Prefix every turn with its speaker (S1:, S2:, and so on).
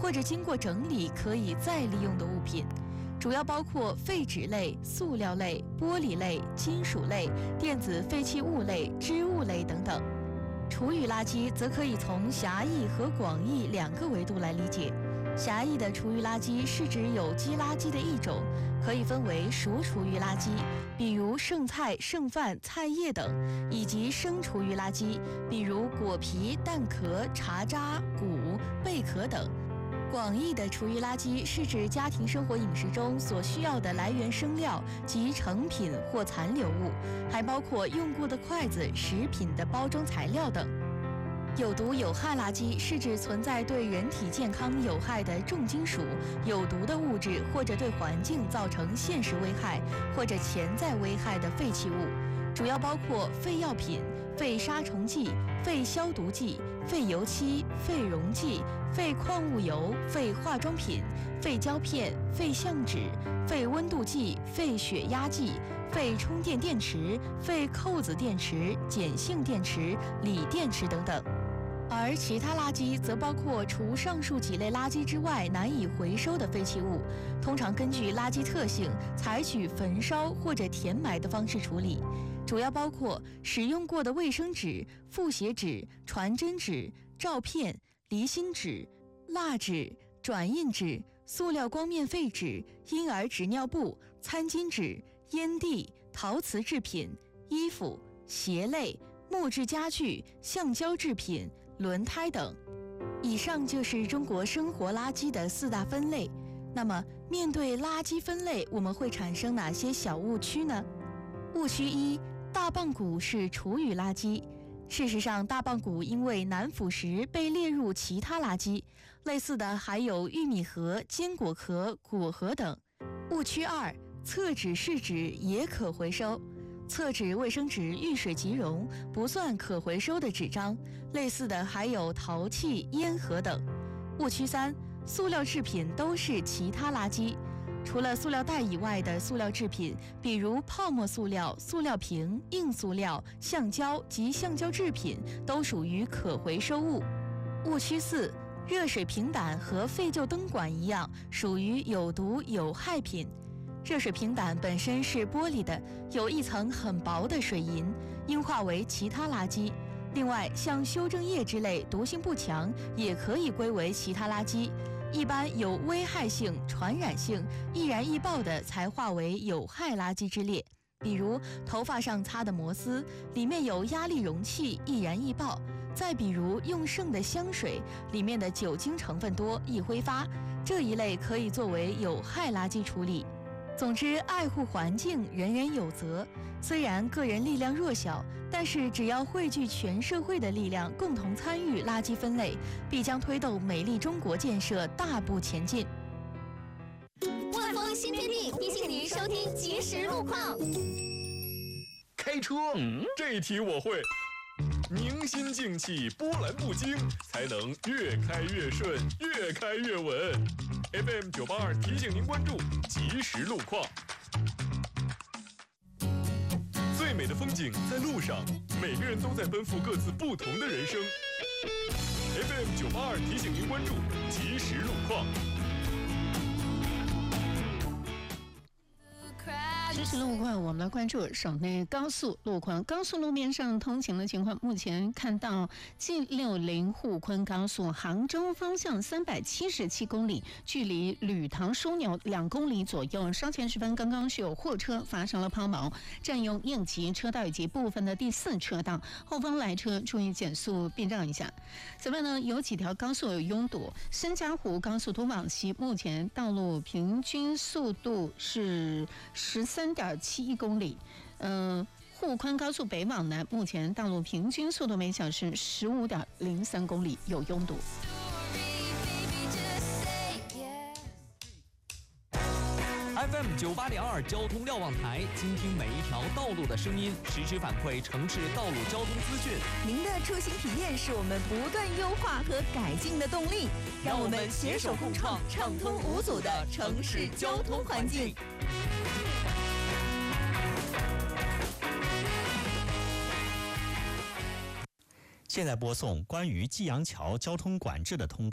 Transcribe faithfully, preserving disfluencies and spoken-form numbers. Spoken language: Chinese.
S1: 或者经过整理可以再利用的物品，主要包括废纸类、塑料类、玻璃类、金属类、电子废弃物类、织物类等等。厨余垃圾则可以从狭义和广义两个维度来理解。狭义的厨余垃圾是指有机垃圾的一种，可以分为熟厨余垃圾，比如剩菜、剩饭、菜叶等，以及生厨余垃圾，比如果皮、蛋壳、茶渣、骨、贝壳等。广义的厨余垃圾是指家庭生活饮食中所需要的来源生料及成品或残留物，还包括用过的筷子、食品的包装材料等。有毒有害垃圾是指存在对人体健康有害的重金属、有毒的物质，或者对环境造成现实危害或者潜在危害的废弃物，主要包括废药品、废杀虫剂、废消毒剂、废油漆、废溶剂、废矿物油、废化妆品、废胶片、废相纸、废温度计、废血压计、废充电电池、废扣子电池、碱性电池、锂电池等等。而其他垃圾则包括除上述几类垃圾之外难以回收的废弃物，通常根据垃圾特性采取焚烧或者填埋的方式处理，主要包括使用过的卫生纸、复写纸、传真纸、照片、离心纸、蜡纸、转印纸、塑料光面废纸、婴儿纸尿布、餐巾纸、烟蒂、陶瓷制品、衣服、鞋类、木质家具、橡胶制品、轮胎等。以上就是中国生活垃圾的四大分类。那么，面对垃圾分类，我们会产生哪些小误区呢？误区一：大棒骨是厨余垃圾。事实上，大棒骨因为难腐蚀被列入其他垃圾，类似的还有玉米核、坚果壳、果核等。误区二：厕纸、试纸也可回收。厕纸、卫生纸遇水即溶，不算可回收的纸张，类似的还有陶器、烟盒等。误区三：塑料制品都是其他垃圾。除了塑料袋以外的塑料制品，比如泡沫塑料、塑料瓶、硬塑料、橡胶及橡胶制品，都属于可回收物。误区四：热水瓶胆和废旧灯管一样，属于有毒有害品。热水瓶胆本身是玻璃的，有一层很薄的水银，应化为其他垃圾。另外，像修正液之类毒性不强，也可以归为其他垃圾。一般有危害性、传染性、易燃易爆的才划为有害垃圾之列。比如头发上擦的摩丝，里面有压力容器，易燃易爆。再比如用剩的香水，里面的酒精成分多，易挥发，这一类可以作为有害垃圾处理。总之，爱护环境，人人有责。虽然个人力量弱小，但是只要汇聚全社会的力量，共同参与垃圾分类，必将推动美丽中国建设大步前进。
S2: 万丰新天地提醒您收听即时路况。
S3: 开车，嗯，这题我会。宁心静气，波澜不惊，才能越开越顺，越开越稳。F M 九八二提醒您关注即时路况。最美的风景在路上，每个人都在奔赴各自不同的人生。F M 九八二提醒您关注即时路况。
S4: 即时路况，我们来关注省内高速路况。高速路面上通行的情况，目前看到 G 六零 沪昆高速杭州方向三百七十七公里，距离吕塘枢纽两公里左右。稍前时分，刚刚是有货车发生了抛锚，占用应急车道以及部分的第四车道，后方来车注意减速避让一下。此外呢，有几条高速有拥堵，申嘉湖高速通往西，目前道路平均速度是十三点七一公里，嗯，沪昆高速北往南，目前道路平均速度每小时十五点零三公里，有拥堵。
S5: F M 九八点二交通瞭望台，倾听每一条道路的声音，实时反馈城市道路交通资讯。
S2: 您的出行体验是我们不断优化和改进的动力，让我们携手共创畅通无阻的城市交通环境。
S6: 现在播送关于济阳桥交通管制的通告。